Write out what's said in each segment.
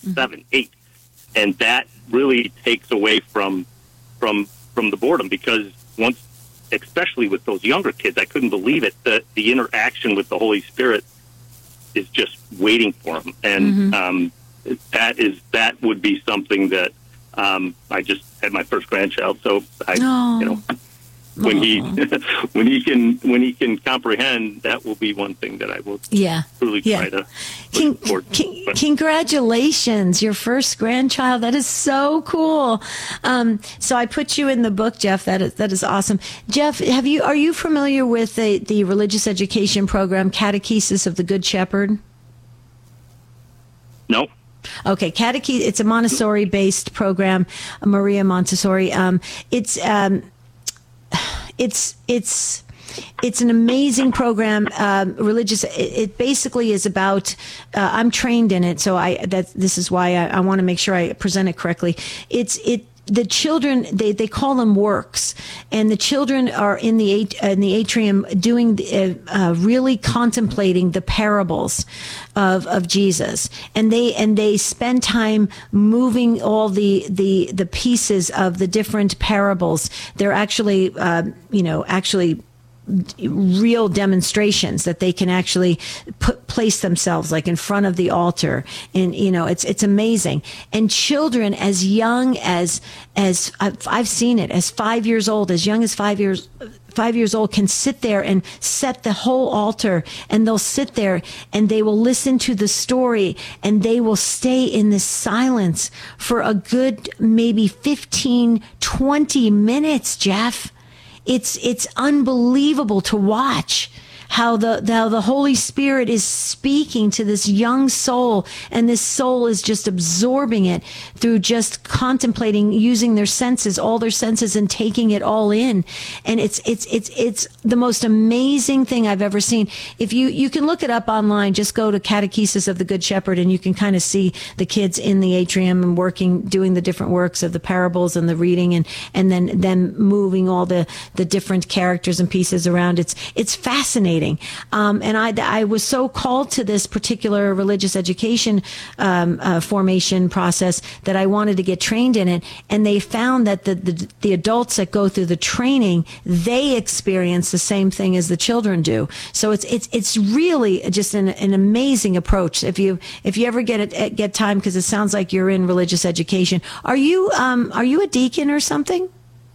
7, 8, and that really takes away from the boredom, because once, especially with those younger kids, I couldn't believe it. The interaction with the Holy Spirit is just waiting for them, and that would be something that I just had my first grandchild, so when he can comprehend, that will be one thing that I will truly try to look forward to. Congratulations, your first grandchild. That is so cool. So I put you in the book, Jeff. That is awesome. Jeff, are you familiar with the religious education program Catechesis of the Good Shepherd? No. Okay, it's a Montessori-based program, Maria Montessori. It's an amazing program. Religious. It basically is about. I'm trained in it, so this is why I want to make sure I present it correctly. The children, they call them works, and the children are in the atrium doing really contemplating the parables of Jesus, and they spend time moving all the pieces of the different parables. They're actually real demonstrations that they can actually place themselves like in front of the altar, and it's amazing. And children as young as I've seen it, as 5 years old, as young as 5 years old, can sit there and set the whole altar, and they'll sit there and they will listen to the story, and they will stay in this silence for a good maybe 15-20 minutes, Jeff. It's unbelievable to watch how the Holy Spirit is speaking to this young soul, and this soul is just absorbing it through just contemplating, using their senses, all their senses, and taking it all in. And it's the most amazing thing I've ever seen. If you can look it up online, just go to Catechesis of the Good Shepherd, and you can kind of see the kids in the atrium and doing the different works of the parables and the reading, and then them moving all the different characters and pieces around. It's fascinating. And I was so called to this particular religious education formation process that I wanted to get trained in it. And they found that the adults that go through the training, they experience the same thing as the children do. So it's really just an amazing approach. If you ever get time, because it sounds like you're in religious education. Are you a deacon or something?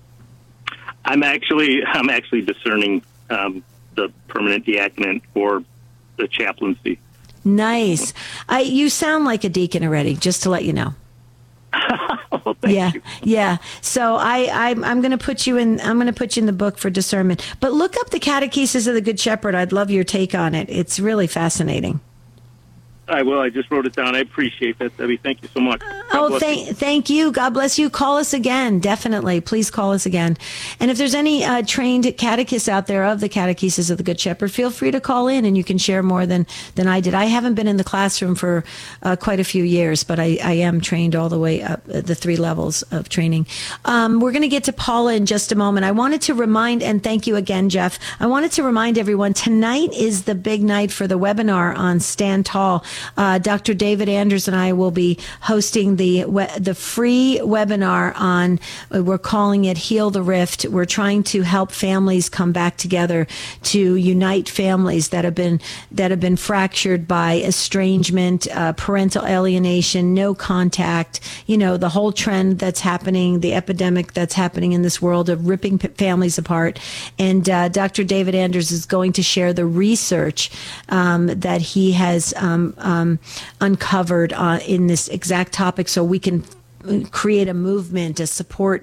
I'm actually discerning the permanent diaconate for the chaplaincy. Nice. You sound like a deacon already, just to let you know. Well, thank you. Yeah. So I'm going to put you in. I'm going to put you in the book for discernment. But look up the Catechesis of the Good Shepherd. I'd love your take on it. It's really fascinating. I will. I just wrote it down. I appreciate that, Debbie. Thank you so much. Thank you. God bless you. Call us again. Definitely. Please call us again. And if there's any trained catechists out there of the Catechesis of the Good Shepherd, feel free to call in, and you can share more than I did. I haven't been in the classroom for quite a few years, but I am trained all the way up the 3 levels of training. We're going to get to Paula in just a moment. I wanted to remind, and thank you again, Jeff. I wanted to remind everyone, tonight is the big night for the webinar on Stand Tall. Dr. David Anders and I will be hosting the free webinar on, we're calling it Heal the Rift. We're trying to help families come back together, to unite families that have been fractured by estrangement, parental alienation, no contact, the whole trend that's happening, the epidemic that's happening in this world of ripping families apart. And Dr. David Anders is going to share the research that he has uncovered in this exact topic, so we can create a movement, a support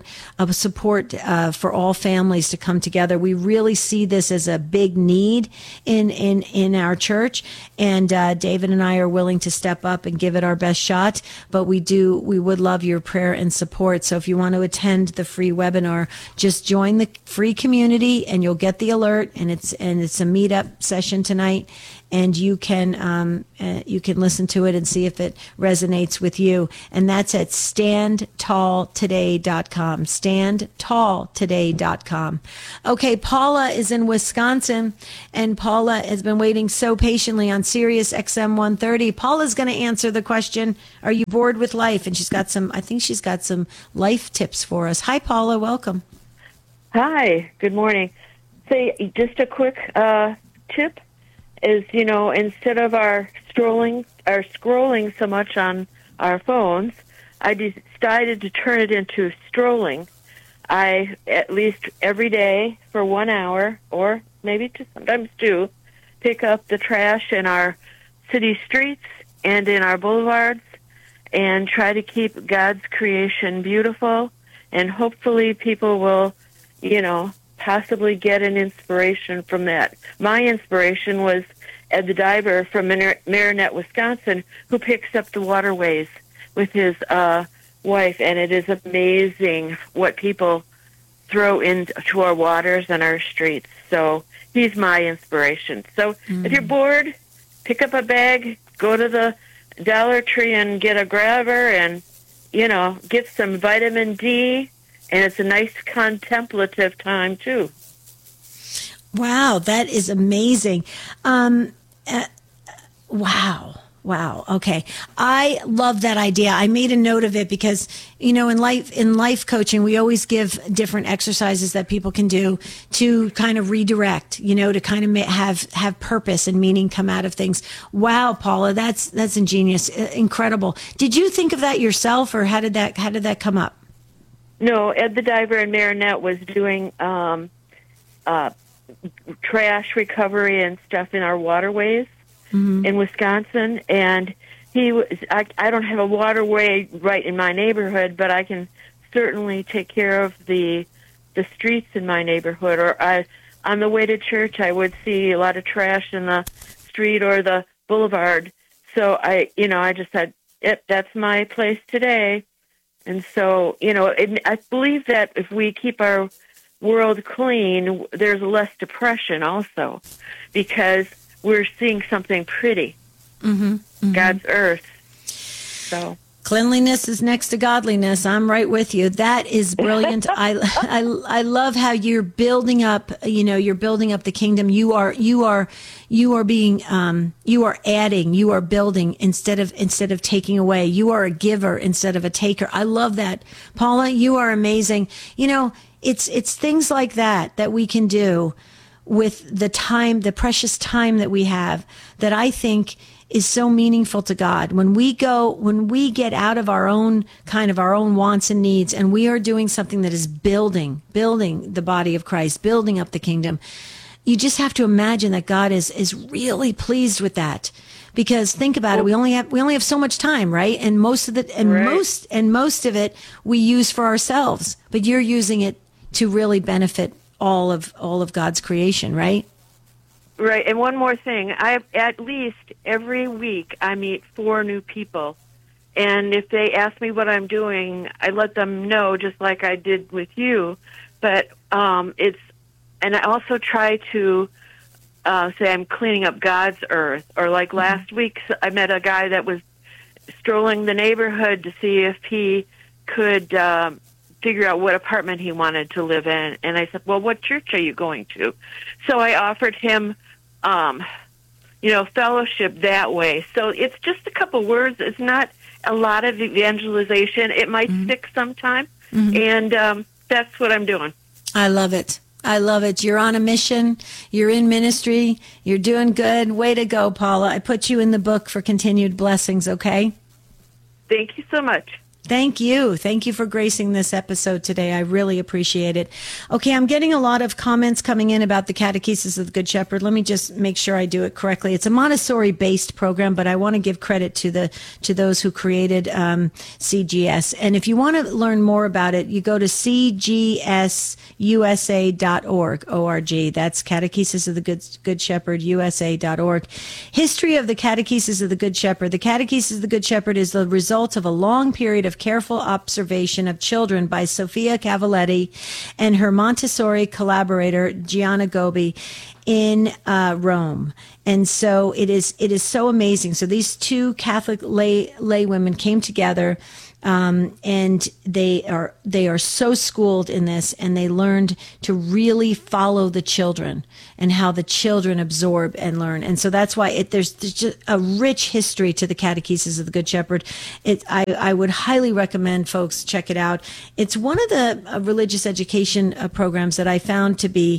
for all families to come together. We really see this as a big need in our church, and David and I are willing to step up and give it our best shot. But we would love your prayer and support. So if you want to attend the free webinar, just join the free community, and you'll get the alert. And it's a meetup session tonight, and you can listen to it and see if it resonates with you. And that's at standtalltoday.com. Standtalltoday.com. Okay, Paula is in Wisconsin, and Paula has been waiting so patiently on Sirius XM 130. Paula's going to answer the question, are you bored with life? And I think she's got some life tips for us. Hi, Paula. Welcome. Hi. Good morning. Say, just a quick tip is, instead of our scrolling so much on our phones, I decided to turn it into strolling. I, at least every day for 1 hour, or maybe sometimes two, pick up the trash in our city streets and in our boulevards and try to keep God's creation beautiful. And hopefully people will, possibly get an inspiration from that. My inspiration was Ed the Diver from Marinette, Wisconsin, who picks up the waterways with his wife, and it is amazing what people throw into our waters and our streets. So he's my inspiration. So if you're bored, pick up a bag, go to the Dollar Tree and get a grabber and, get some vitamin D. And it's a nice contemplative time, too. Wow, that is amazing. Wow. Okay. I love that idea. I made a note of it because, in life coaching, we always give different exercises that people can do to kind of redirect, to kind of have purpose and meaning come out of things. Wow, Paula, that's ingenious. Incredible. Did you think of that yourself, or how did that come up? No, Ed the Diver in Marinette was doing trash recovery and stuff in our waterways in Wisconsin, and he was. I don't have a waterway right in my neighborhood, but I can certainly take care of the streets in my neighborhood. Or on the way to church, I would see a lot of trash in the street or the boulevard. So I just said, "Yep, that's my place today." And so, I believe that if we keep our world clean, there's less depression also, because we're seeing something pretty, God's earth. So cleanliness is next to godliness. I'm right with you. That is brilliant. I love how you're building up. You're building up the kingdom. You are being. You are adding. You are building instead of taking away. You are a giver instead of a taker. I love that, Paula. You are amazing. It's things like that we can do with the precious time that we have, that I think is so meaningful to God. When we get out of our own wants and needs, and we are doing something that is building the body of Christ, building up the kingdom, you just have to imagine that God is really pleased with that. Because think about it, we only have so much time, right? And most of it we use for ourselves, but you're using it to really benefit all of God's creation, right? Right. And one more thing, at least every week I meet 4 new people, and if they ask me what I'm doing, I let them know, just like I did with you. But and I also try to say I'm cleaning up God's earth. Or like last week, I met a guy that was strolling the neighborhood to see if he could figure out what apartment he wanted to live in. And I said, well, what church are you going to? So I offered him, fellowship that way. So it's just a couple words. It's not a lot of evangelization. It might stick sometime. And that's what I'm doing. I love it. You're on a mission. You're in ministry. You're doing good. Way to go, Paula. I put you in the book for continued blessings, okay? Thank you so much. Thank you. Thank you for gracing this episode today. I really appreciate it. Okay, I'm getting a lot of comments coming in about the Catechesis of the Good Shepherd. Let me just make sure I do it correctly. It's a Montessori-based program, but I want to give credit to those who created CGS. And if you want to learn more about it, you go to cgsusa.org. O-R-G. That's Catechesis of the Good Shepherd, USA.org. History of the Catechesis of the Good Shepherd. The Catechesis of the Good Shepherd is the result of a long period of careful observation of children by Sophia Cavalletti and her Montessori collaborator, Gianna Gobi. in Rome. And so it is so amazing. So these two Catholic lay women came together, and they are so schooled in this, and they learned to really follow the children and how the children absorb and learn. And so that's why there's just a rich history to the Catechesis of the Good Shepherd. I would highly recommend folks check it out. It's one of the religious education programs that I found to be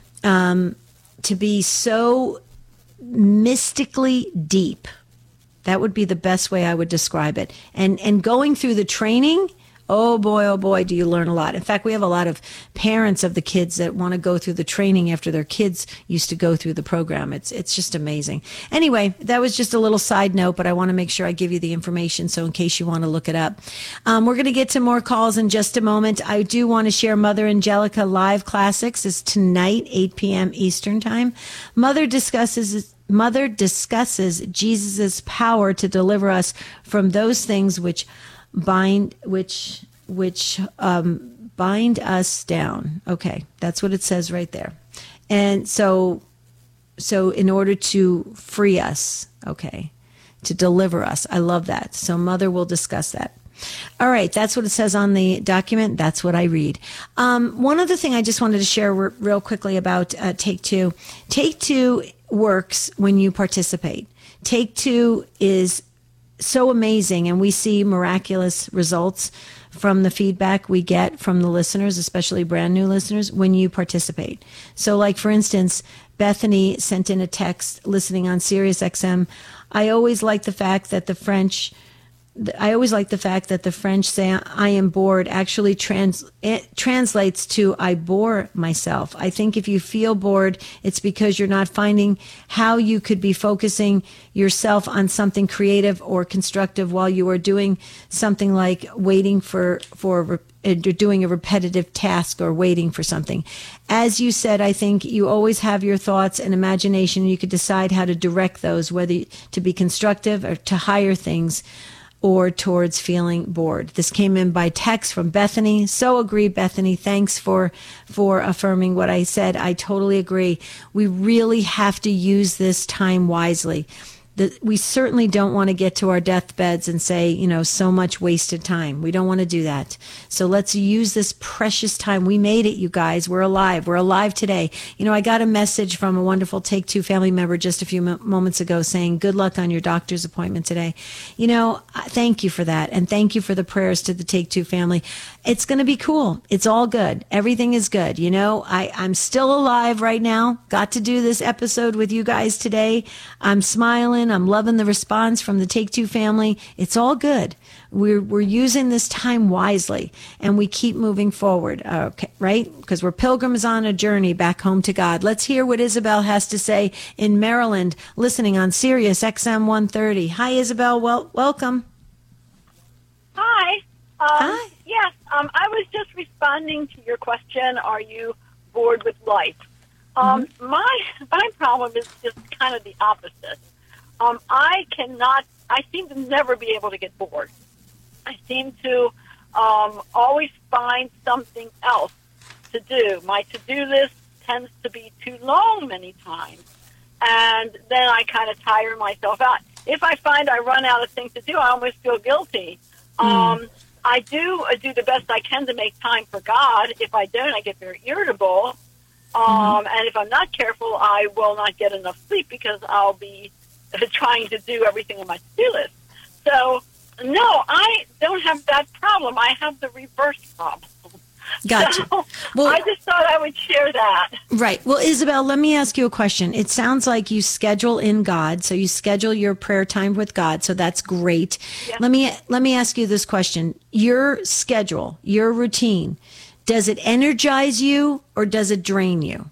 so mystically deep. That would be the best way I would describe it. And going through the training, oh boy, do you learn a lot. In fact, we have a lot of parents of the kids that want to go through the training after their kids used to go through the program. It's just amazing. Anyway, that was just a little side note, but I want to make sure I give you the information, so in case you want to look it up. We're going to get to more calls in just a moment. I do want to share Mother Angelica Live Classics is tonight, 8 p.m. Eastern Time. Mother discusses Jesus' power to deliver us from those things which bind us down. Okay, that's what it says right there. And so in order to free us, okay, to deliver us. I love that. So Mother will discuss that. All right, that's what it says on the document. That's what I read. One other thing I just wanted to share real quickly about Take Two. Take Two works when you participate. Take Two is so amazing, and we see miraculous results from the feedback we get from the listeners, especially brand new listeners, when you participate. So like, for instance, Bethany sent in a text listening on Sirius XM. I always like the fact that the French say "I am bored" actually translates to "I bore myself." I think if you feel bored, it's because you're not finding how you could be focusing yourself on something creative or constructive while you are doing something like waiting for doing a repetitive task or waiting for something. As you said, I think you always have your thoughts and imagination, and you could decide how to direct those, whether to be constructive or to higher things, or towards feeling bored. This came in by text from Bethany. So agree, Bethany. Thanks for affirming what I said. I totally agree. We really have to use this time wisely. We certainly don't want to get to our deathbeds and say, so much wasted time. We don't want to do that. So let's use this precious time. We made it, you guys. We're alive. We're alive today. I got a message from a wonderful Take Two family member just a few moments ago saying, good luck on your doctor's appointment today. Thank you for that. And thank you for the prayers to the Take Two family. It's going to be cool. It's all good. Everything is good. I'm still alive right now. Got to do this episode with you guys today. I'm smiling. I'm loving the response from the Take Two family. It's all good. We're using this time wisely, and we keep moving forward. Okay, right? Because we're pilgrims on a journey back home to God. Let's hear what Isabel has to say in Maryland, listening on Sirius XM 130. Hi, Isabel. Welcome. Hi. Hi. Yes, I was just responding to your question, are you bored with life? My problem is just kind of the opposite. I seem to never be able to get bored. I seem to always find something else to do. My to-do list tends to be too long many times, and then I kind of tire myself out. If I find I run out of things to do, I almost feel guilty. I do the best I can to make time for God. If I don't, I get very irritable. And if I'm not careful, I will not get enough sleep because I'll be trying to do everything on my to-do list. So, no, I don't have that problem. I have the reverse problem. Gotcha. So, Well, I just thought I would share that. Right. Well, Isabel, let me ask you a question. It sounds like you schedule in God, so you schedule your prayer time with God, so that's great. Yes. Let me ask you this question. Your schedule, your routine, does it energize you or does it drain you?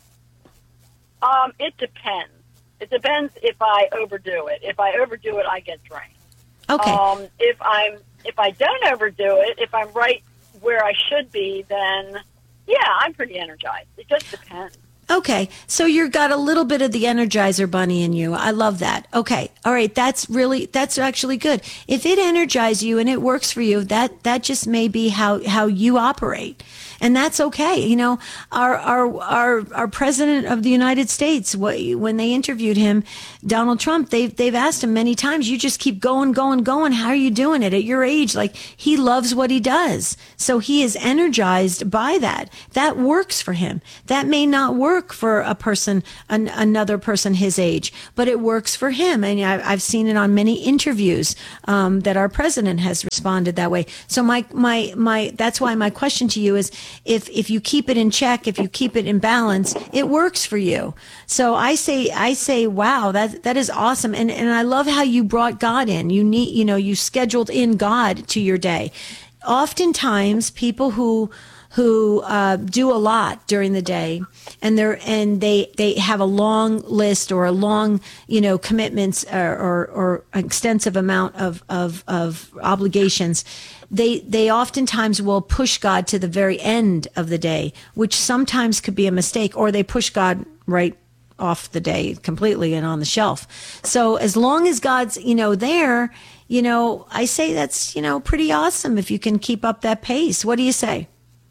It depends. It depends if I overdo it. If I overdo it, I get drained. Okay. If I don't overdo it, if I'm right where I should be, then yeah, I'm pretty energized. It just depends. Okay, so you've got a little bit of the Energizer Bunny in you. I love that. Okay, all right, that's actually good. If it energizes you and it works for you, that just may be how you operate. and that's okay. You know, our president of the United States, when they interviewed him, Donald Trump, they've asked him many times, you just keep going. How are you doing it at your age? Like, he loves what he does. So he is energized by that. That works for him. That may not work for a person, another person his age, but it works for him. And I've seen it on many interviews, that our president has responded that way. So that's why my question to you is, if you keep it in check, if you keep it in balance, it works for you. So I say, wow, that is awesome. And I love how you brought God in. You scheduled in God to your day. Oftentimes people who do a lot during the day, and they have a long list or a long, commitments or extensive amount of obligations. They oftentimes will push God to the very end of the day, which sometimes could be a mistake, or they push God right off the day completely and on the shelf. So as long as God's, there, I say that's, pretty awesome if you can keep up that pace. What do you say?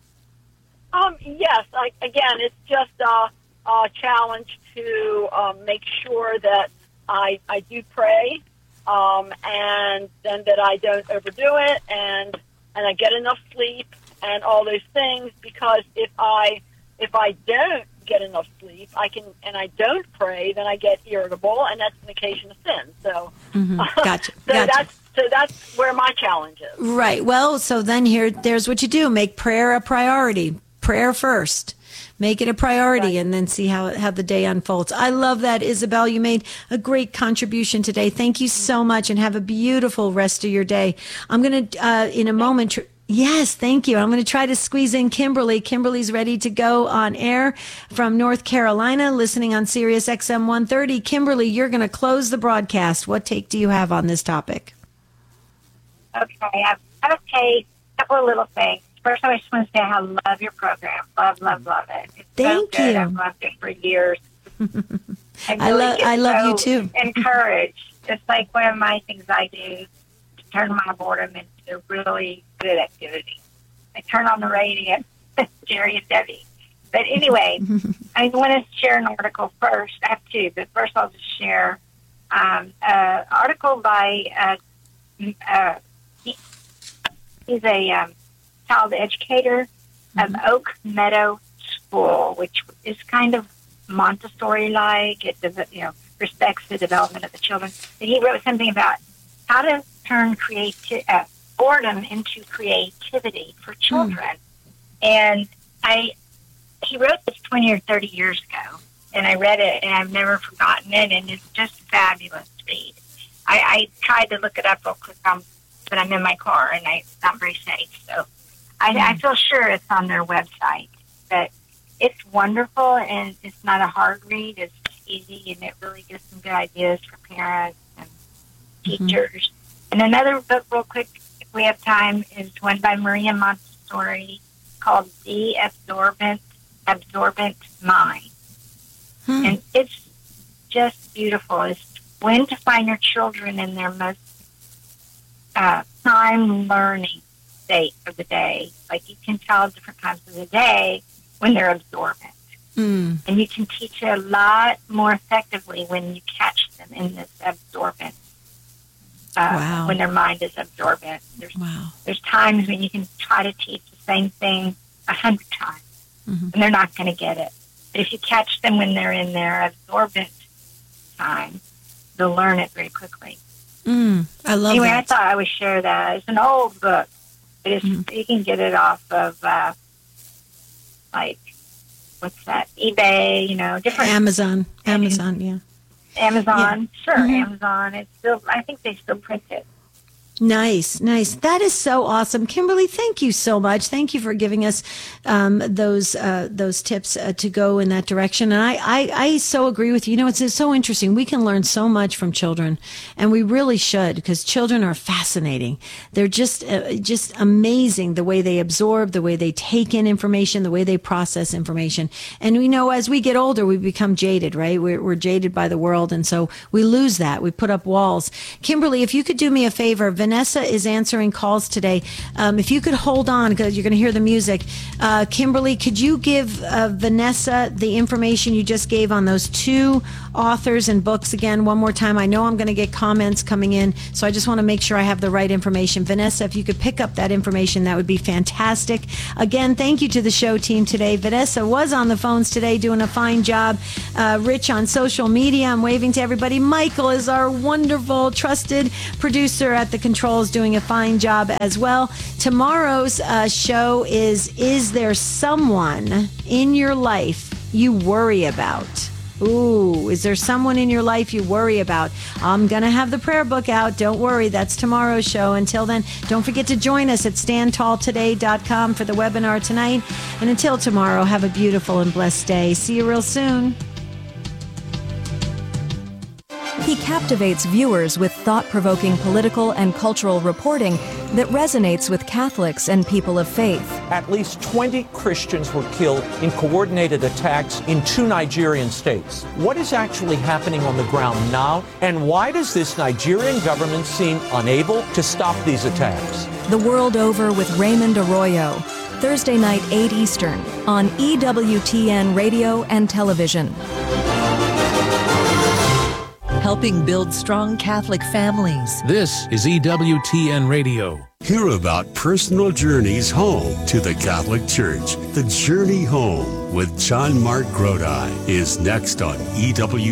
Yes. Again, it's just a challenge to make sure that I do pray, and then that I don't overdo it, and I get enough sleep and all those things. Because if I don't get enough sleep, and I don't pray, then I get irritable, and that's an occasion of sin. So, Gotcha. That's where my challenge is. Right. Well, so then there's what you do: make prayer a priority. Prayer first. Make it a priority, right, and then see how the day unfolds. I love that, Isabel. You made a great contribution today. Thank you so much, and have a beautiful rest of your day. I'm going to, in a moment, yes, thank you. I'm going to try to squeeze in Kimberly. Kimberly's ready to go on air from North Carolina, listening on Sirius XM 130. Kimberly, you're going to close the broadcast. What take do you have on this topic? Okay, I have a couple of little things. First, I just want to say I love your program. Love it. It's Thank so good. you. I've loved it for years. I love you too. Encouraged. It's like one of my things I do to turn my boredom into really good activity. I turn on the radio, Jerry and Debbie. But anyway, I want to share an article first. I have two, but first I'll just share an article by he's a child educator of Oak Meadow School, which is kind of Montessori-like. It respects the development of the children. And he wrote something about how to turn boredom into creativity for children. And he wrote this 20 or 30 years ago, and I read it, and I've never forgotten it, and it's just fabulous read. I tried to look it up real quick, but I'm in my car, and it's not very safe, so I feel sure it's on their website. But it's wonderful, and it's not a hard read. It's easy, and it really gives some good ideas for parents and teachers. And another book, real quick, if we have time, is one by Maria Montessori called The Absorbent Mind. And it's just beautiful. It's when to find your children in their most time learning state of the day. Like, you can tell different times of the day when they're absorbent. And you can teach a lot more effectively when you catch them in this absorbent, when their mind is absorbent. There's times when you can try to teach the same thing 100 times, and they're not going to get it. But if you catch them when they're in their absorbent time, they'll learn it very quickly. I love anyway, that. I thought I would share that. It's an old book. You can get it off of, what's that? eBay, different. Amazon, yeah. Amazon, sure, Amazon. It's still, I think they still print it. Nice. That is so awesome. Kimberly, thank you so much. Thank you for giving us those tips to go in that direction. And I so agree with you. It's so interesting. We can learn so much from children, and we really should, because children are fascinating. They're just amazing, the way they absorb, the way they take in information, the way they process information. And as we get older, we become jaded, right? We're jaded by the world, and so we lose that. We put up walls. Kimberly, if you could do me a favor, Vanessa is answering calls today. If you could hold on, because you're going to hear the music. Kimberly, could you give Vanessa the information you just gave on those two authors and books again one more time? I know I'm going to get comments coming in, so I just want to make sure I have the right information. Vanessa, if you could pick up that information, that would be fantastic. Again, thank you to the show team today. Vanessa was on the phones today doing a fine job. Rich on social media. I'm waving to everybody. Michael is our wonderful, trusted producer at the controls, doing a fine job as well. Tomorrow's show is there someone in your life you worry about? Ooh, is there someone in your life you worry about? I'm going to have the prayer book out. Don't worry. That's tomorrow's show. Until then, don't forget to join us at standtalltoday.com for the webinar tonight. And until tomorrow, have a beautiful and blessed day. See you real soon. He captivates viewers with thought-provoking political and cultural reporting that resonates with Catholics and people of faith. At least 20 Christians were killed in coordinated attacks in 2 Nigerian states. What is actually happening on the ground now, and why does this Nigerian government seem unable to stop these attacks? The World Over with Raymond Arroyo. Thursday night, 8 Eastern, on EWTN Radio and Television. Helping build strong Catholic families. This is EWTN Radio. Hear about personal journeys home to the Catholic Church. The Journey Home with John Mark Grodi is next on EWTN.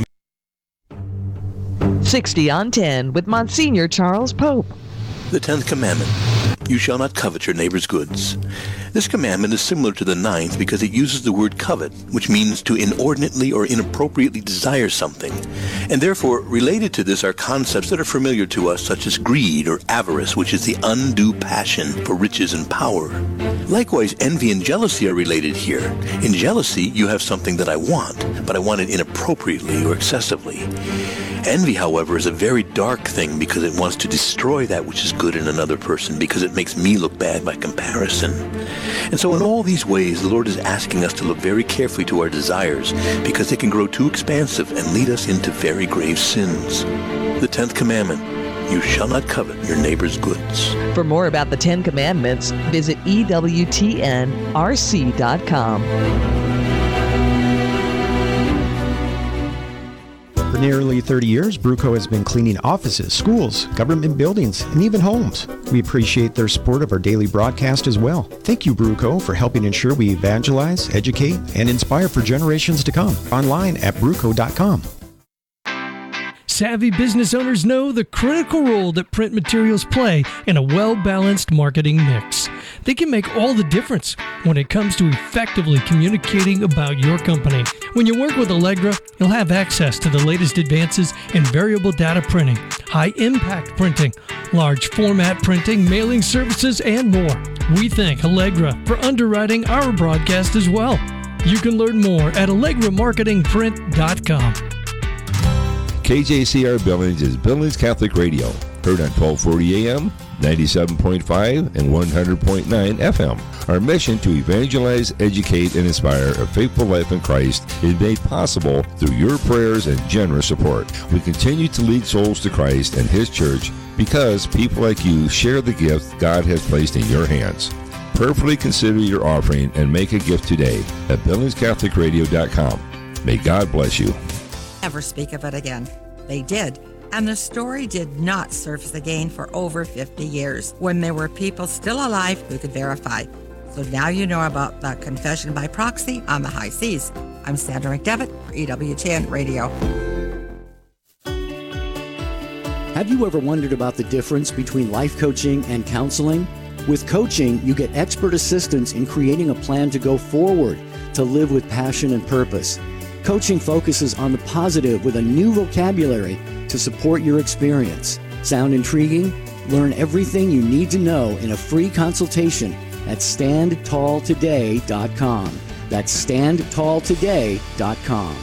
60 on 10 with Monsignor Charles Pope. The 10th commandment. You shall not covet your neighbor's goods. This commandment is similar to the 9th because it uses the word covet, which means to inordinately or inappropriately desire something. And therefore, related to this are concepts that are familiar to us, such as greed or avarice, which is the undue passion for riches and power. Likewise, envy and jealousy are related here. In jealousy, you have something that I want, but I want it inappropriately or excessively. Envy, however, is a very dark thing because it wants to destroy that which is good in another person because it makes me look bad by comparison. And so in all these ways, the Lord is asking us to look very carefully to our desires because they can grow too expansive and lead us into very grave sins. The 10th commandment, you shall not covet your neighbor's goods. For more about the 10 Commandments, visit EWTNRC.com. For nearly 30 years, Bruco has been cleaning offices, schools, government buildings, and even homes. We appreciate their support of our daily broadcast as well. Thank you, Bruco, for helping ensure we evangelize, educate, and inspire for generations to come. Online at bruco.com. Savvy business owners know the critical role that print materials play in a well-balanced marketing mix. They can make all the difference when it comes to effectively communicating about your company. When you work with Allegra, you'll have access to the latest advances in variable data printing, high-impact printing, large format printing, mailing services, and more. We thank Allegra for underwriting our broadcast as well. You can learn more at AllegraMarketingPrint.com. KJCR Billings is Billings Catholic Radio, heard on 1240 AM, 97.5, and 100.9 FM. Our mission to evangelize, educate, and inspire a faithful life in Christ is made possible through your prayers and generous support. We continue to lead souls to Christ and His church because people like you share the gift God has placed in your hands. Prayerfully consider your offering and make a gift today at BillingsCatholicRadio.com. May God bless you. Never speak of it again. They did. And the story did not surface again for over 50 years when there were people still alive who could verify. So now you know about the confession by proxy on the high seas. I'm Sandra McDevitt for EWTN Radio. Have you ever wondered about the difference between life coaching and counseling? With coaching, you get expert assistance in creating a plan to go forward, to live with passion and purpose. Coaching focuses on the positive with a new vocabulary to support your experience. Sound intriguing? Learn everything you need to know in a free consultation at StandTallToday.com. That's StandTallToday.com.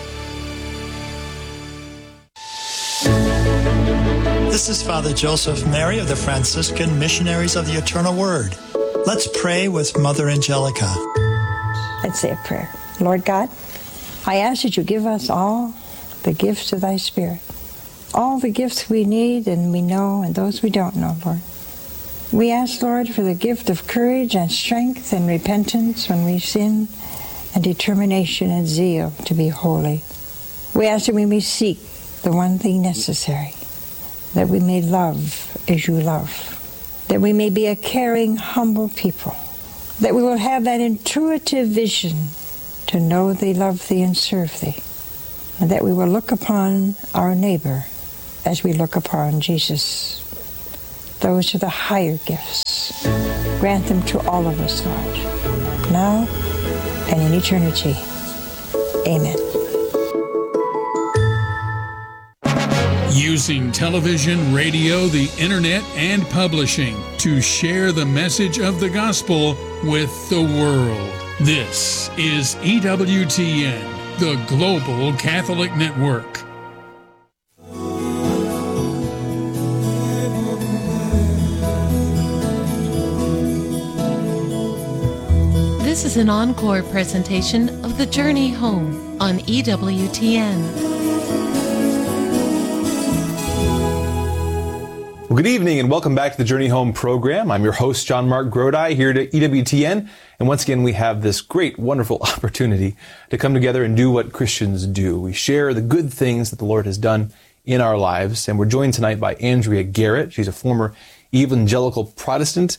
This is Father Joseph Mary of the Franciscan Missionaries of the Eternal Word. Let's pray with Mother Angelica. Let's say a prayer. Lord God, I ask that you give us all the gifts of thy Spirit, all the gifts we need and we know and those we don't know, Lord. We ask, Lord, for the gift of courage and strength and repentance when we sin, and determination and zeal to be holy. We ask that we may seek the one thing necessary, that we may love as you love, that we may be a caring, humble people, that we will have that intuitive vision to know thee, love thee, and serve thee, and that we will look upon our neighbor as we look upon Jesus. Those are the higher gifts. Grant them to all of us, Lord, now and in eternity. Amen. Using television, radio, the internet, and publishing to share the message of the gospel with the world. This is EWTN, the Global Catholic Network. This is an encore presentation of The Journey Home on EWTN. Well, good evening and welcome back to the Journey Home program. I'm your host, John Mark Grodi, here at EWTN. And once again, we have this great, wonderful opportunity to come together and do what Christians do. We share the good things that the Lord has done in our lives. And we're joined tonight by Andrea Garrett. She's a former evangelical Protestant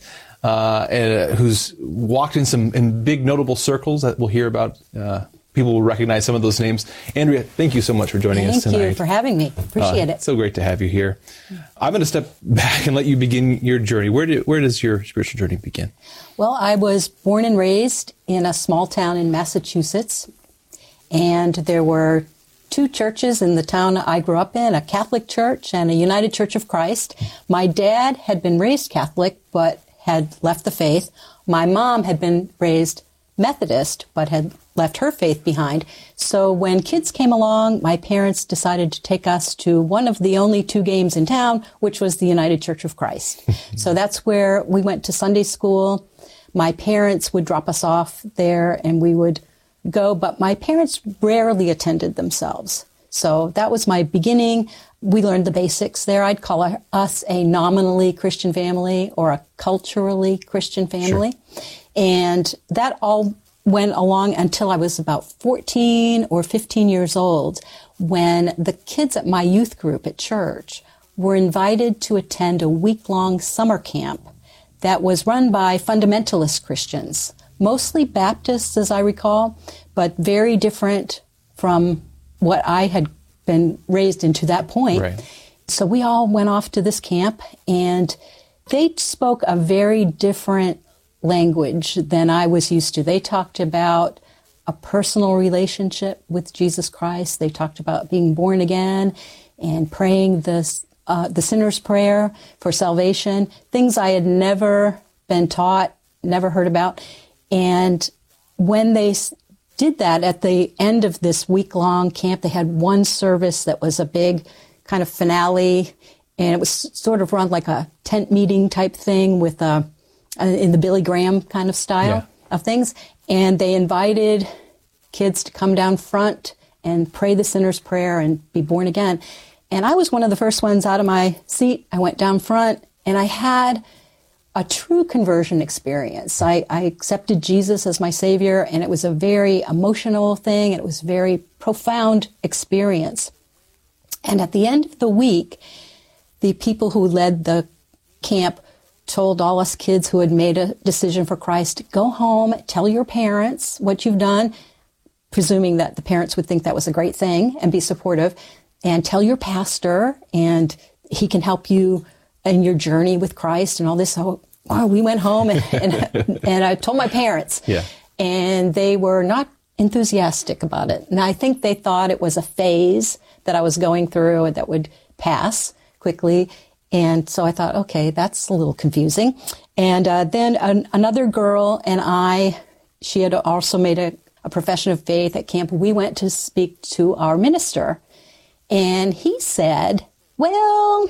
who's walked in big notable circles that we'll hear about. People will recognize some of those names. Andrea, thank you so much for joining us tonight. Thank you for having me. Appreciate it. So great to have you here. I'm going to step back and let you begin your journey. Where does your spiritual journey begin? Well, I was born and raised in a small town in Massachusetts, and there were two churches in the town I grew up in, a Catholic church and a United Church of Christ. My dad had been raised Catholic, but had left the faith. My mom had been raised Methodist, but had left her faith behind. So when kids came along, my parents decided to take us to one of the only two games in town, which was the United Church of Christ. So that's where we went to Sunday school. My parents would drop us off there and we would go, but my parents rarely attended themselves. So that was my beginning. We learned the basics there. I'd call us a nominally Christian family or a culturally Christian family. Sure. And that all went along until I was about 14 or 15 years old, when the kids at my youth group at church were invited to attend a week-long summer camp that was run by fundamentalist Christians, mostly Baptists, as I recall, but very different from what I had been raised into that point. Right. So we all went off to this camp, and they spoke a very different language than I was used to. They talked about a personal relationship with Jesus Christ. They talked about being born again and praying the sinner's prayer for salvation, things I had never been taught, never heard about. And when they did that at the end of this week-long camp, they had one service that was a big kind of finale, and it was sort of run like a tent meeting type thing with in the Billy Graham kind of style of things. And they invited kids to come down front and pray the sinner's prayer and be born again. And I was one of the first ones out of my seat. I went down front and I had a true conversion experience. I accepted Jesus as my Savior, and it was a very emotional thing. It was a very profound experience. And at the end of the week, the people who led the camp told all us kids who had made a decision for Christ, go home, tell your parents what you've done, presuming that the parents would think that was a great thing and be supportive, and tell your pastor, and he can help you in your journey with Christ and all this. So we went home and I told my parents, and they were not enthusiastic about it. And I think they thought it was a phase that I was going through and that would pass quickly. And so I thought, okay, that's a little confusing. And then another girl and she had also made a profession of faith at camp. We went to speak to our minister, and he said, well,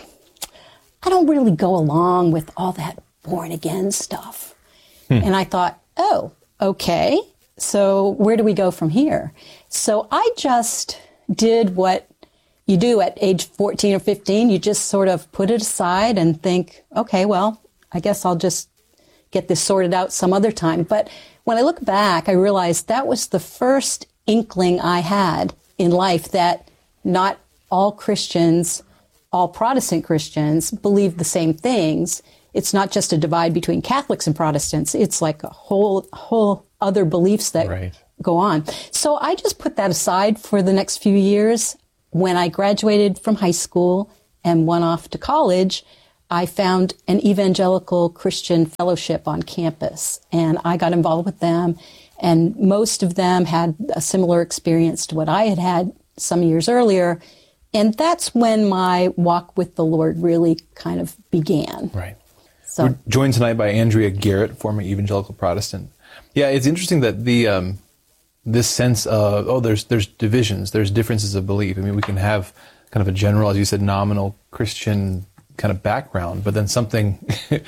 I don't really go along with all that born again stuff. And I thought, oh, okay. So where do we go from here? So I just did what you do at age 14 or 15. You just sort of put it aside and think, okay, well, I guess I'll just get this sorted out some other time. But when I look back, I realized that was the first inkling I had in life that not all Christians, all Protestant Christians, believe the same things. It's not just a divide between Catholics and Protestants. It's like a whole other beliefs that go on. So I just put that aside for the next few years. When I graduated from high school and went off to college, I found an evangelical Christian fellowship on campus, and I got involved with them. And most of them had a similar experience to what I had had some years earlier. And that's when my walk with the Lord really kind of began. Right. So, we're joined tonight by Andrea Garrett, former evangelical Protestant. Yeah, it's interesting that the this sense of, there's divisions, there's differences of belief. I mean, we can have kind of a general, as you said, nominal Christian kind of background, but then something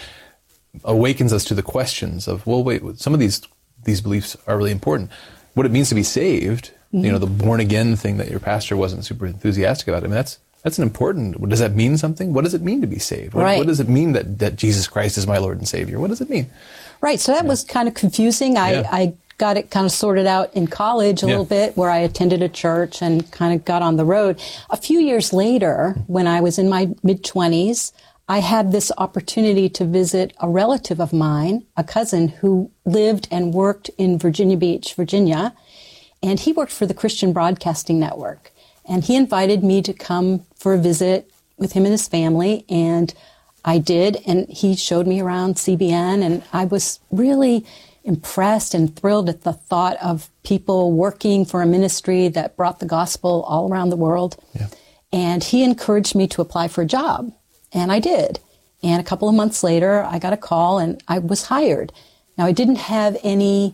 awakens us to the questions of, well, wait, some of these beliefs are really important. What it means to be saved, the born again thing that your pastor wasn't super enthusiastic about. I mean, that's an important. Does that mean something? What does it mean to be saved? What does it mean that Jesus Christ is my Lord and Savior? What does it mean? Right. So that was kind of confusing. I got it kind of sorted out in college a little bit, where I attended a church and kind of got on the road. A few years later, when I was in my mid-20s, I had this opportunity to visit a relative of mine, a cousin who lived and worked in Virginia Beach, Virginia, and he worked for the Christian Broadcasting Network. And he invited me to come for a visit with him and his family, and I did, and he showed me around CBN, and I was really impressed and thrilled at the thought of people working for a ministry that brought the gospel all around the world. Yeah. And he encouraged me to apply for a job, and I did. And a couple of months later, I got a call, and I was hired. Now, I didn't have any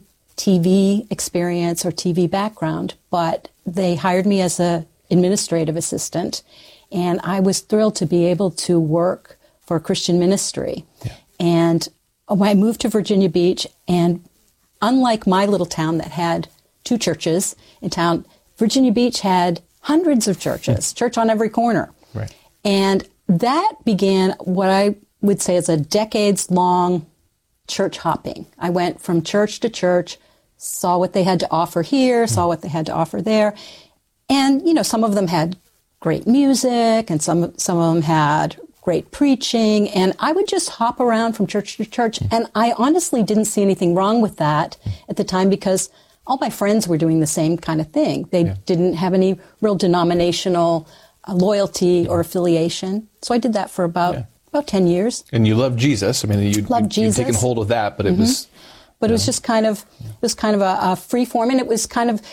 TV experience or TV background, but they hired me as an administrative assistant, and I was thrilled to be able to work for a Christian ministry. Yeah. And when I moved to Virginia Beach, and unlike my little town that had 2 churches in town, Virginia Beach had hundreds of churches, church on every corner. Right. And that began what I would say is a decades-long church hopping. I went from church to church, saw what they had to offer here, saw what they had to offer there. And, some of them had great music, and some of them had great preaching, and I would just hop around from church to church, and I honestly didn't see anything wrong with that at the time, because all my friends were doing the same kind of thing. They didn't have any real denominational loyalty or affiliation. So I did that for about 10 years. And you loved Jesus. I mean, you'd taken hold of that, but it was... But it was just kind of, a free form, and it was kind of,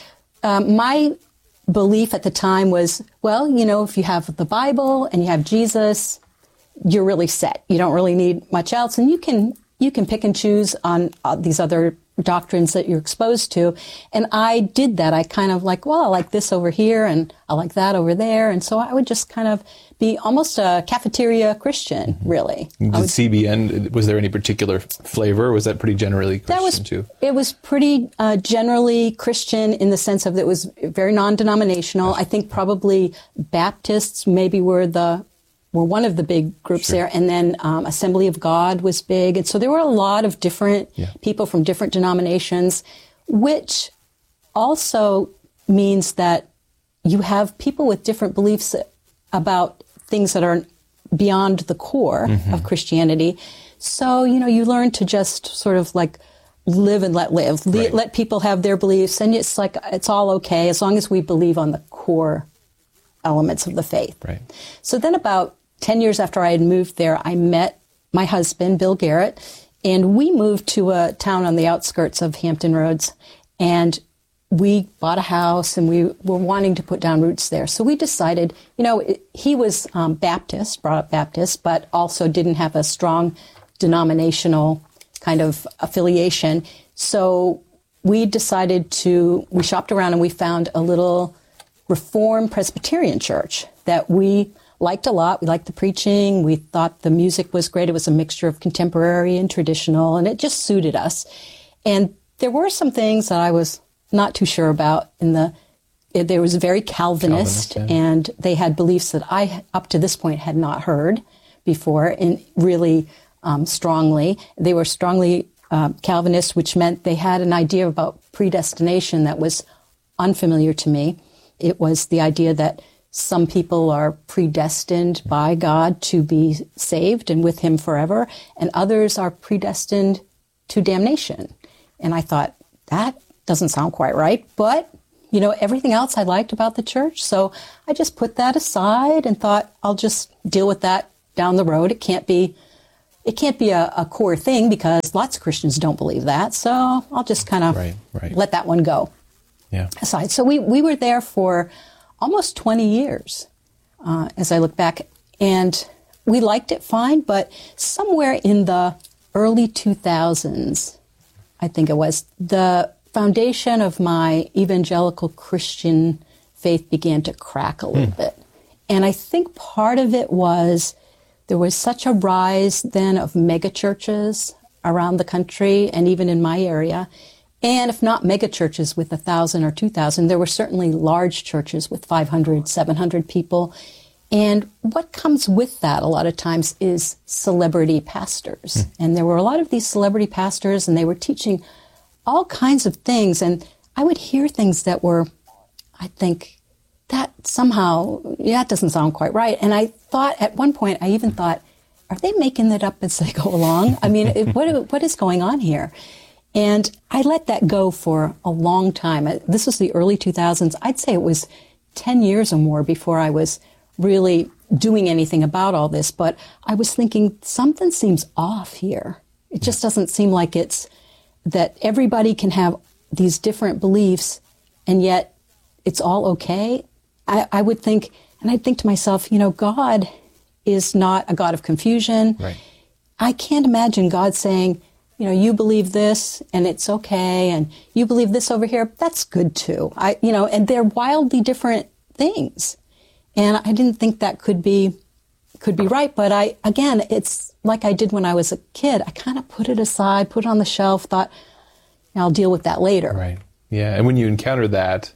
my belief at the time was, well, if you have the Bible and you have Jesus, you're really set. You don't really need much else, and you can pick and choose on these other doctrines that you're exposed to. And I did that. I kind of like, well, I like this over here, and I like that over there, and so I would just kind of be almost a cafeteria Christian, really. Did CBN, was there any particular flavor, or was that pretty generally Christian too? It was pretty generally Christian in the sense of that it was very non-denominational. I think probably Baptists maybe were one of the big groups there, and then Assembly of God was big. And so there were a lot of different people from different denominations, which also means that you have people with different beliefs about things that are beyond the core of Christianity. So, you learn to just sort of like live and let live. Let people have their beliefs, and it's like, it's all okay as long as we believe on the core elements of the faith. Right. So then about 10 years after I had moved there, I met my husband, Bill Garrett, and we moved to a town on the outskirts of Hampton Roads, and we bought a house, and we were wanting to put down roots there. So we decided, he was Baptist, brought up Baptist, but also didn't have a strong denominational kind of affiliation. So we decided we shopped around, and we found a little Reformed Presbyterian church that we liked a lot. We liked the preaching. We thought the music was great. It was a mixture of contemporary and traditional, and it just suited us. And there were some things that I was not too sure about in the They was very Calvinist, and they had beliefs that I, up to this point, had not heard before, and really strongly. They were strongly Calvinist, which meant they had an idea about predestination that was unfamiliar to me. It was the idea that some people are predestined by God to be saved and with Him forever, and others are predestined to damnation. And I thought, that doesn't sound quite right, but everything else I liked about the church. So I just put that aside and thought, I'll just deal with that down the road. It can't be a core thing because lots of Christians don't believe that. So I'll just kind of let that one go aside. So we were there for almost 20 years as I look back. And we liked it fine, but somewhere in the early 2000s, I think it was, the foundation of my evangelical Christian faith began to crack a little bit. And I think part of it was there was such a rise then of megachurches around the country and even in my area. And if not megachurches with 1,000 or 2,000, there were certainly large churches with 500, 700 people. And what comes with that a lot of times is celebrity pastors. And there were a lot of these celebrity pastors, and they were teaching all kinds of things. And I would hear things that were, I think, that somehow, that doesn't sound quite right. And I thought, at one point, I even thought, are they making it up as they go along? I mean, what is going on here? And I let that go for a long time. This was the early 2000s. I'd say it was 10 years or more before I was really doing anything about all this. But I was thinking, something seems off here. It just doesn't seem like it's that everybody can have these different beliefs, and yet it's all okay. I would think, and I'd think to myself, God is not a God of confusion. Right. I can't imagine God saying, you believe this and it's okay, and you believe this over here, that's good too. And they're wildly different things. And I didn't think that could be right. But it's like I did when I was a kid. I kind of put it aside, put it on the shelf, thought, I'll deal with that later. Right. Yeah. And when you encounter that,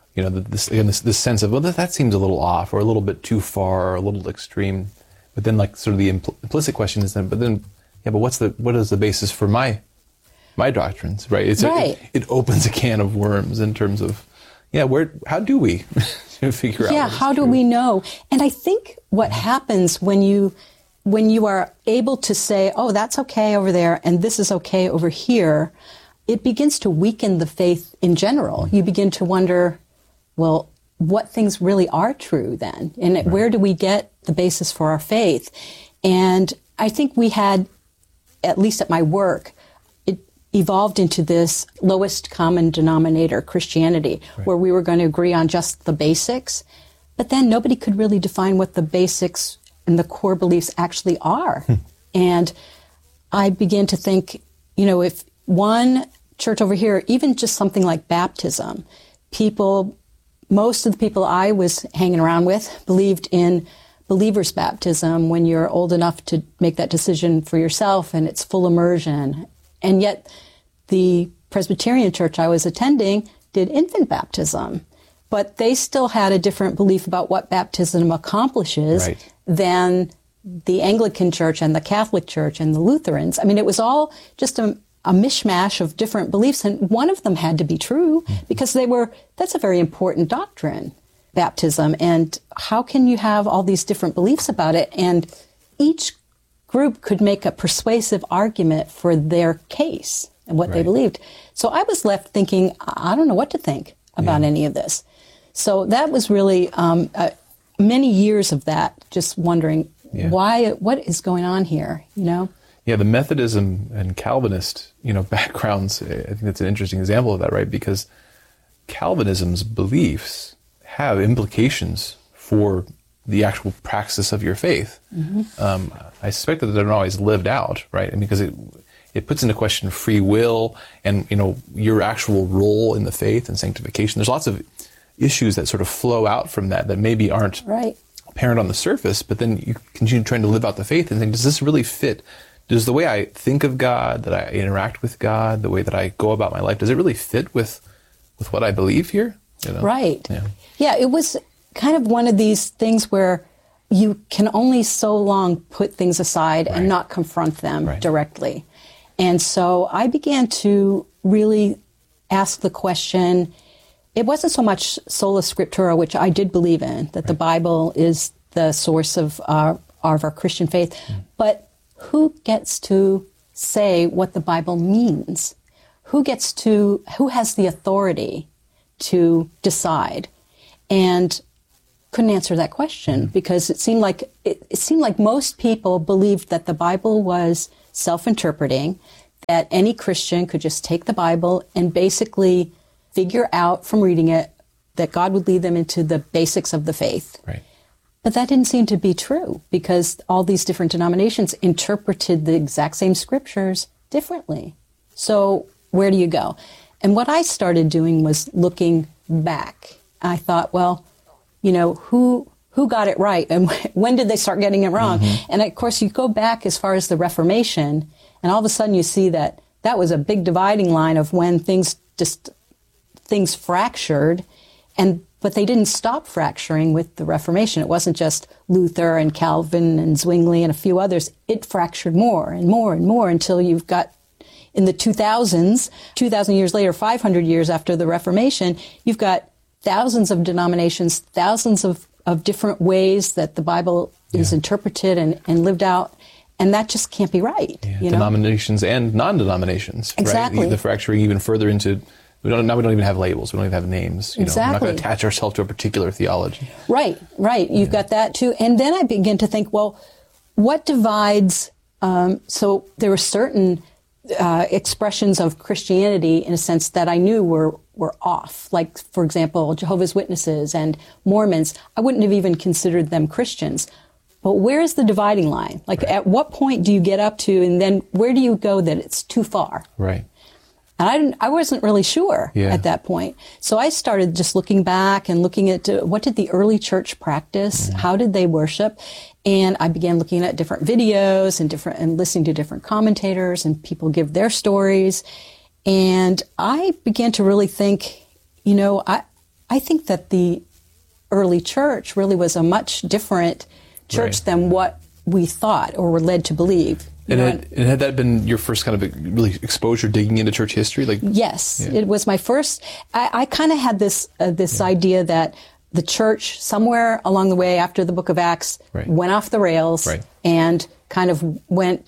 this sense of, well, that seems a little off or a little bit too far or a little extreme. But then sort of the implicit question is then, but what is the basis for my doctrines, right? It opens a can of worms in terms of, how do we figure out? Yeah, how do we know? And I think what happens when you are able to say, oh, that's okay over there and this is okay over here, it begins to weaken the faith in general. You begin to wonder, well, what things really are true then? And where do we get the basis for our faith? And I think we had, at least at my work, it evolved into this lowest common denominator Christianity, where we were going to agree on just the basics, but then nobody could really define what the basics and the core beliefs actually are. And I began to think, if one church over here, even just something like baptism, most of the people I was hanging around with believed in believer's baptism when you're old enough to make that decision for yourself and it's full immersion. And yet the Presbyterian church I was attending did infant baptism, but they still had a different belief about what baptism accomplishes than the Anglican church and the Catholic church and the Lutherans. I mean, it was all just a mishmash of different beliefs, and one of them had to be true because that's a very important doctrine, baptism. And how can you have all these different beliefs about it? And each group could make a persuasive argument for their case and what they believed. So I was left thinking, I don't know what to think about any of this. So that was really many years of that, just wondering what is going on here, Yeah, the Methodism and Calvinist, backgrounds, I think that's an interesting example of that, right? Because Calvinism's beliefs have implications for the actual praxis of your faith. I suspect that they're not always lived out, right? And because it puts into question free will and, your actual role in the faith and sanctification. There's lots of issues that sort of flow out from that maybe aren't apparent on the surface, but then you continue trying to live out the faith and think, does this really fit? Does the way I think of God, that I interact with God, the way that I go about my life, does it really fit with what I believe here? Right. Yeah, it was kind of one of these things where you can only so long put things aside and not confront them directly. And so I began to really ask the question. It wasn't so much sola scriptura, which I did believe in, that the Bible is the source of our Christian faith, but who gets to say what the Bible means? Who has the authority to decide? And couldn't answer that question because it seemed like most people believed that the Bible was self-interpreting, that any Christian could just take the Bible and basically figure out from reading it that God would lead them into the basics of the faith. Right. But that didn't seem to be true because all these different denominations interpreted the exact same scriptures differently. So where do you go? And what I started doing was looking back. I thought, well, who got it right and when did they start getting it wrong? And of course, you go back as far as the Reformation, and all of a sudden you see that was a big dividing line of when things fractured, but they didn't stop fracturing with the Reformation. It wasn't just Luther and Calvin and Zwingli and a few others. It fractured more and more and more until you've got in the 2000s, 2,000 years later, 500 years after the Reformation, you've got thousands of denominations, thousands of different ways that the Bible is interpreted and lived out. And that just can't be right. Yeah, denominations and non-denominations. Exactly. Right? The fracturing even further into, we don't even have labels. We don't even have names. We're not going to attach ourselves to a particular theology. Right. You've got that too. And then I begin to think, well, what divides, so there were certain expressions of Christianity in a sense that I knew were off. Like, for example, Jehovah's Witnesses and Mormons, I wouldn't have even considered them Christians. But where is the dividing line? Like, at what point do you get up to, and then where do you go that it's too far? Right. And I wasn't really sure at that point. So I started just looking back and looking at what did the early church practice? How did they worship? And I began looking at different videos and listening to different commentators and people give their stories. And I began to really think, I think that the early church really was a much different church than what we thought or were led to believe. And had that been your first kind of really exposure digging into church history? Yes, it was my first. I kind of had this idea that the church somewhere along the way after the book of Acts went off the rails and kind of went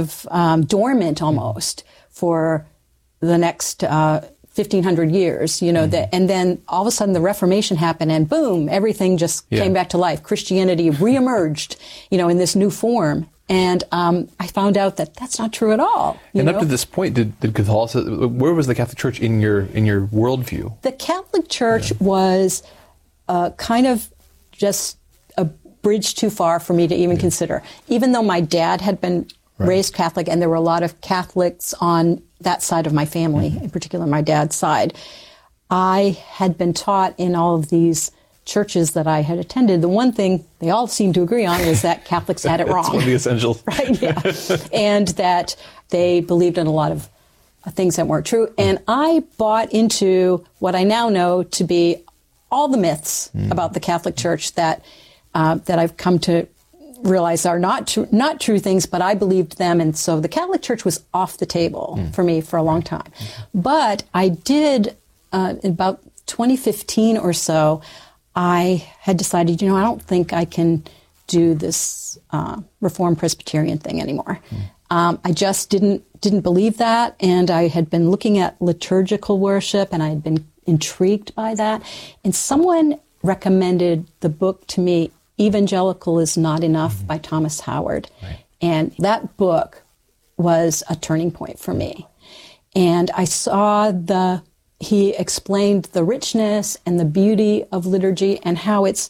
dormant almost for the next 1,500 years, and then all of a sudden the Reformation happened and boom, everything just came back to life. Christianity reemerged, in this new form. And I found out that that's not true at all. Up to this point, did Catholicism, where was the Catholic Church in your worldview? The Catholic Church was kind of just a bridge too far for me to even consider. Even though my dad had been raised Catholic, and there were a lot of Catholics on that side of my family, in particular my dad's side, I had been taught in all of these churches that I had attended, the one thing they all seemed to agree on was that Catholics had it wrong. That's one of the essentials. Right, yeah. And that they believed in a lot of things that weren't true. And I bought into what I now know to be all the myths about the Catholic Church that I've come to realize are not true things, but I believed them. And so the Catholic Church was off the table for me for a long time. But I did, in about 2015 or so, I had decided, I don't think I can do this Reformed Presbyterian thing anymore. I just didn't believe that, and I had been looking at liturgical worship, and I had been intrigued by that. And someone recommended the book to me, Evangelical is Not Enough by Thomas Howard. And that book was a turning point for me. And I saw he explained the richness and the beauty of liturgy and how it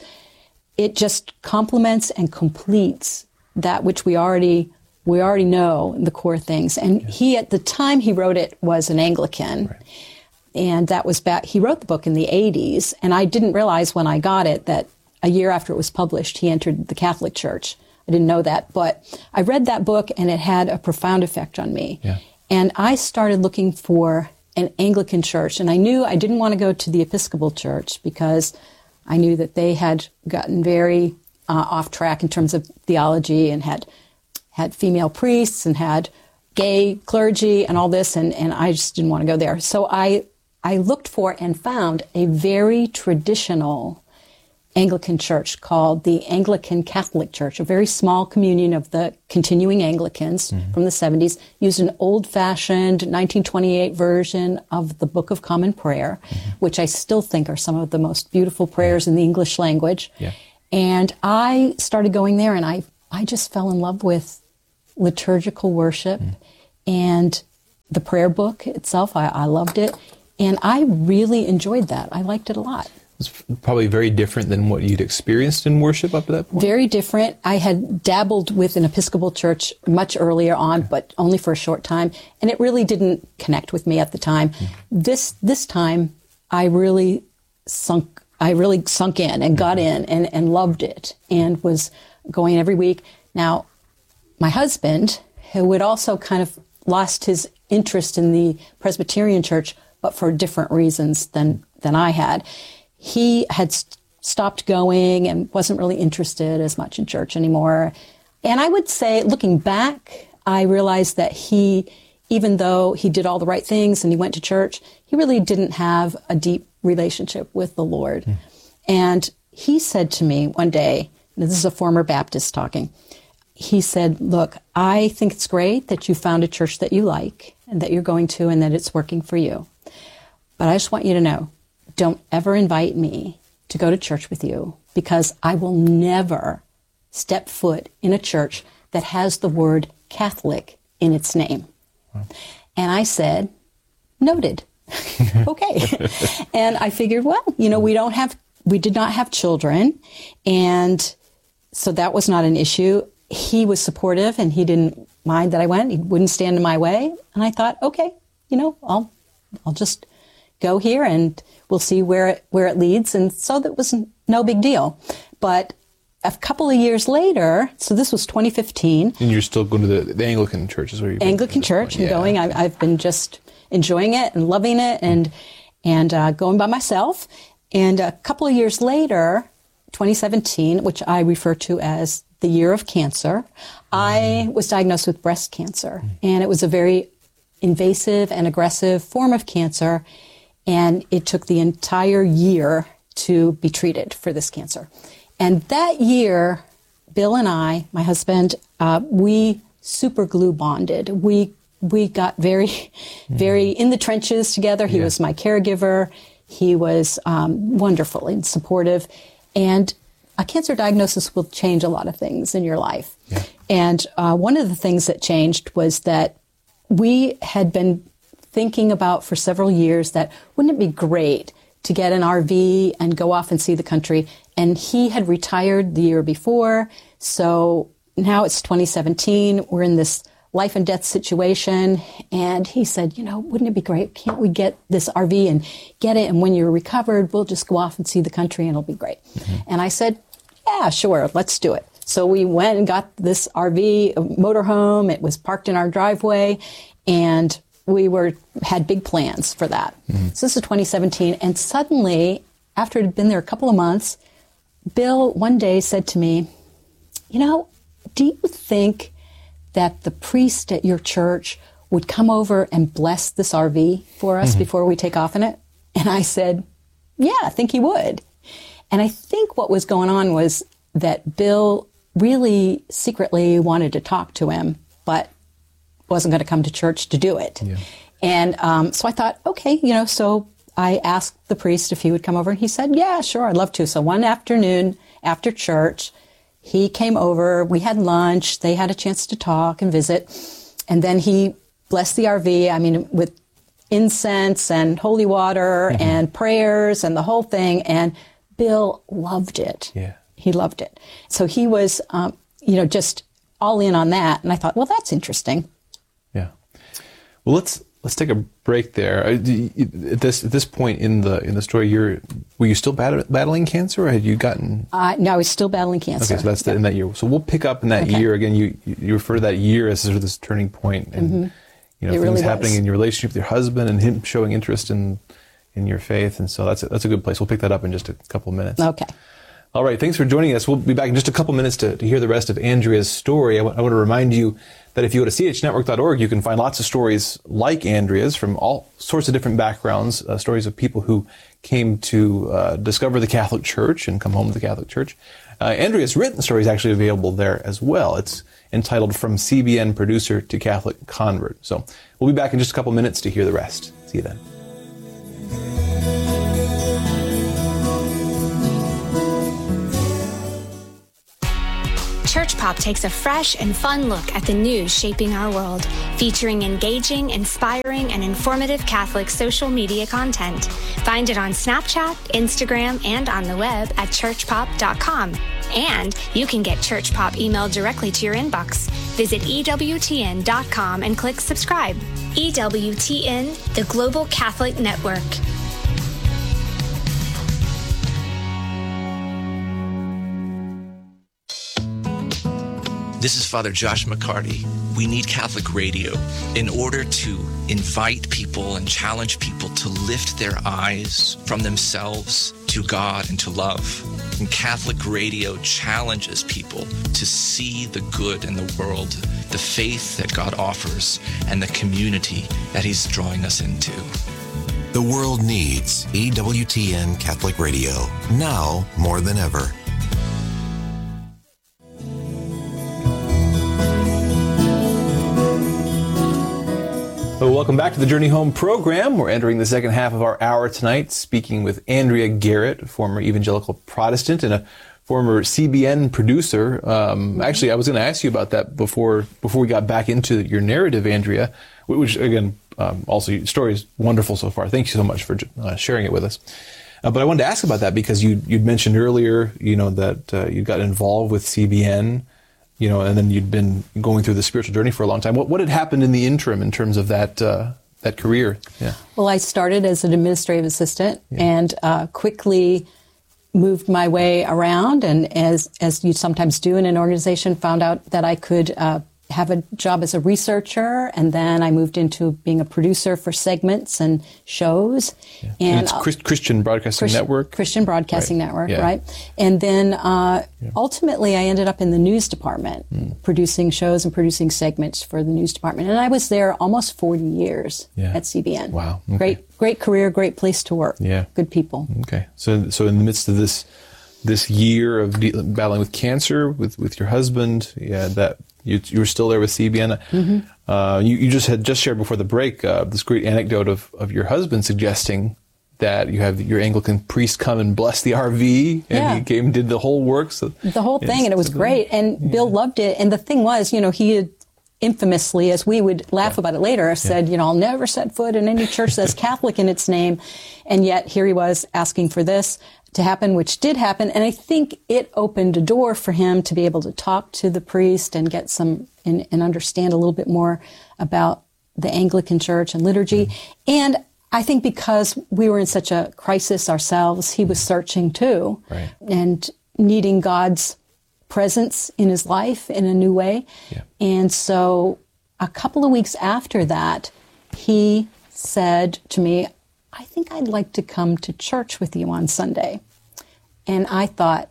just complements and completes that which we already know, the core things. And he, at the time he wrote it, was an Anglican. And that was he wrote the book in the 80s. And I didn't realize when I got it that a year after it was published, he entered the Catholic Church. I didn't know that. But I read that book and it had a profound effect on me. And I started looking for an Anglican church. And I knew I didn't want to go to the Episcopal church because I knew that they had gotten very off track in terms of theology and had female priests and had gay clergy and all this, and I just didn't want to go there. So I looked for and found a very traditional Anglican church called the Anglican Catholic Church, a very small communion of the continuing Anglicans from the 70s, used an old-fashioned 1928 version of the Book of Common Prayer, which I still think are some of the most beautiful prayers in the English language. Yeah. And I started going there, and I just fell in love with liturgical worship and the prayer book itself. I loved it, and I really enjoyed that. I liked it a lot. It's probably very different than what you'd experienced in worship up to that point? Very different. I had dabbled with an Episcopal church much earlier on, but only for a short time, and it really didn't connect with me at the time. This time, I really sunk in and got in and loved it and was going every week. Now, my husband, who had also kind of lost his interest in the Presbyterian church, but for different reasons than I had, he had stopped going and wasn't really interested as much in church anymore. And I would say, looking back, I realized that he, even though he did all the right things and he went to church, he really didn't have a deep relationship with the Lord. And he said to me one day, and this is a former Baptist talking, he said, look, I think it's great that you found a church that you like and that you're going to and that it's working for you. But I just want you to know, don't ever invite me to go to church with you, because I will never step foot in a church that has the word Catholic in its name. Wow. And I said, noted. Okay. And I figured, well, we did not have children, and so that was not an issue. He was supportive, and he didn't mind that I went. He wouldn't stand in my way. And I thought, okay, I'll just go here and we'll see where it leads. And so that was no big deal. But a couple of years later, so this was 2015. And you're still going to the Anglican church is where you're Anglican church. I'm going. I've been just enjoying it and loving it and going by myself. And a couple of years later, 2017, which I refer to as the year of cancer, I was diagnosed with breast cancer. And it was a very invasive and aggressive form of cancer. And it took the entire year to be treated for this cancer. And that year, Bill and I, my husband, we super glue bonded. We got very, very in the trenches together. He was my caregiver. He was wonderful and supportive. And a cancer diagnosis will change a lot of things in your life. Yeah. And one of the things that changed was that we had been thinking about for several years that wouldn't it be great to get an RV and go off and see the country. And he had retired the year before. So now it's 2017. We're in this life and death situation. And he said, wouldn't it be great? Can't we get this RV and get it? And when you're recovered, we'll just go off and see the country and it'll be great. And I said, yeah, sure, let's do it. So we went and got this RV, a motorhome. It was parked in our driveway, and we had big plans for that. So this is 2017, and suddenly, after it had been there a couple of months, Bill one day said to me, do you think that the priest at your church would come over and bless this RV for us before we take off in it? And I said, yeah, I think he would. And I think what was going on was that Bill really secretly wanted to talk to him, but wasn't going to come to church to do it. Yeah. And so I thought, okay, so I asked the priest if he would come over, and he said, yeah, sure, I'd love to. So one afternoon after church, he came over, we had lunch, they had a chance to talk and visit, and then he blessed the RV, with incense and holy water and prayers and the whole thing, and Bill loved it. Yeah. He loved it. So he was, just all in on that, and I thought, well, that's interesting. Yeah. Well, let's take a break there. At this point in the story, were you still battling cancer, or had you gotten? No, I was still battling cancer. Okay, so that's in that year. So we'll pick up in that year again. You refer to that year as sort of this turning point, and It things really happening was. in your relationship with your husband and him showing interest in your faith. And so that's a good place. We'll pick that up in just a couple of minutes. Okay. All right. Thanks for joining us. We'll be back in just a couple minutes to hear the rest of Andrea's story. I want to remind you that if you go to chnetwork.org, you can find lots of stories like Andrea's from all sorts of different backgrounds, stories of people who came to discover the Catholic Church and come home to the Catholic Church. Andrea's written story is actually available there as well. It's entitled From CBN Producer to Catholic Convert. So we'll be back in just a couple minutes to hear the rest. See you then. Church Pop takes a fresh and fun look at the news shaping our world, featuring engaging, inspiring, and informative Catholic social media content. Find it on Snapchat, Instagram, and on the web at churchpop.com. And you can get Church Pop emailed directly to your inbox. Visit EWTN.com and click subscribe. EWTN, the Global Catholic Network. This is Father Josh McCarty. We need Catholic radio in order to invite people and challenge people to lift their eyes from themselves to God and to love. And Catholic radio challenges people to see the good in the world, the faith that God offers, and the community that He's drawing us into. The world needs EWTN Catholic Radio, now more than ever. Well, welcome back to the Journey Home program. We're entering the second half of our hour tonight, speaking with Andrea Garrett, former evangelical Protestant and a former CBN producer. Actually, I was going to ask you about that before we got back into your narrative, Andrea, which again, also your story is wonderful so far. Thank you so much for sharing it with us. But I wanted to ask about that because you'd mentioned earlier, that you got involved with CBN. And then you'd been going through the spiritual journey for a long time. What had happened in the interim in terms of that career? Yeah. Well, I started as an administrative assistant and quickly moved my way around. And as you sometimes do in an organization, found out that I could have a job as a researcher, and then I moved into being a producer for segments and shows. Yeah. And it's Christian Broadcasting Network? Christian Broadcasting Network, right? And then ultimately I ended up in the news department, producing shows and producing segments for the news department. And I was there almost 40 years at CBN. Wow. Okay. Great career, great place to work. Yeah. Good people. Okay. So in the midst of this year of battling with cancer with your husband, that you were still there with CBN. Mm-hmm. You just shared before the break this great anecdote of your husband suggesting that you have your Anglican priest come and bless the RV, and he came and did the whole work. So the whole thing, and it was great. And Bill loved it. And the thing was, he had infamously, as we would laugh about it later, said, I'll never set foot in any church that's Catholic in its name. And yet here he was asking for this to happen, which did happen. And I think it opened a door for him to be able to talk to the priest and get and understand a little bit more about the Anglican Church and liturgy. And I think because we were in such a crisis ourselves, he was searching too, and needing God's presence in his life in a new way. Yeah. And so a couple of weeks after that, he said to me, I think I'd like to come to church with you on Sunday. And I thought,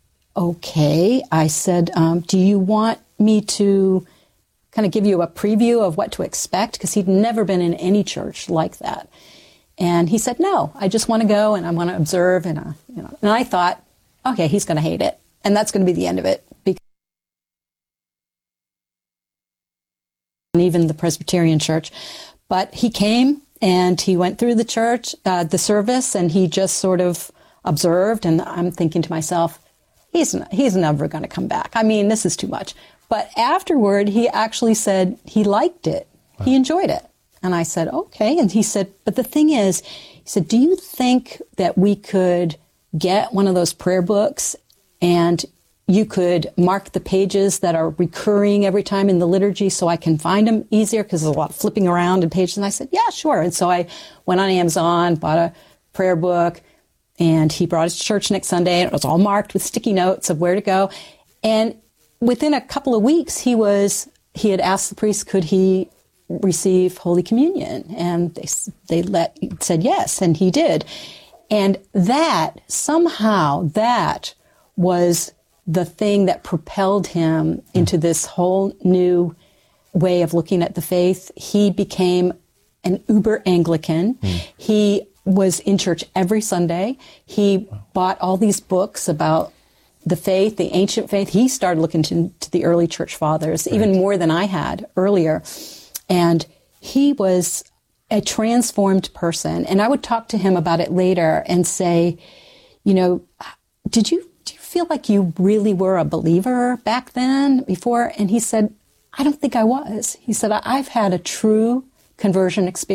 okay. I said, do you want me to kind of give you a preview of what to expect? Because he'd never been in any church like that. And he said, no, I just want to go and I want to observe. And I thought, okay, he's going to hate it. And that's going to be the end of it. And even the Presbyterian Church. But he came and he went through the church, the service, and he just sort of observed. And I'm thinking to myself, he's never going to come back. I mean, this is too much. But afterward, he actually said he liked it. Wow. He enjoyed it. And I said, okay. And he said, but the thing is, he said, do you think that we could get one of those prayer books and you could mark the pages that are recurring every time in the liturgy so I can find them easier, because there's a lot of flipping around in pages. And I said, yeah, sure. And so I went on Amazon, bought a prayer book, and he brought us to church next Sunday, and it was all marked with sticky notes of where to go. And within a couple of weeks, he had asked the priest, could he receive Holy Communion? And they said yes, and he did. And that was the thing that propelled him into this whole new way of looking at the faith. He became an uber Anglican. He was in church every Sunday. He bought all these books about the faith, the ancient faith. He started looking to the early church fathers, even more than I had earlier. And he was a transformed person. And I would talk to him about it later and say, you know, do you feel like you really were a believer back then, before? And he said, I don't think I was. He said, I've had a true conversion experience.